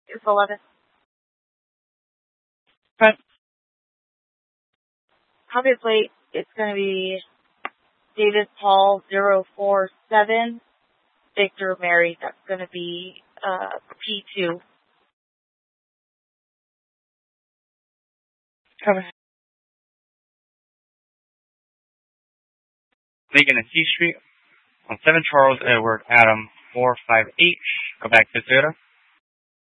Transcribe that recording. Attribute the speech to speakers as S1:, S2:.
S1: It's 11.
S2: Okay.
S1: Copy of plate, it's going to be David Paul 047, Victor Mary. That's going to be P2.
S2: Cover. Lincoln and C Street on 7 Charles Edward Adam 458. Go back to Toyota.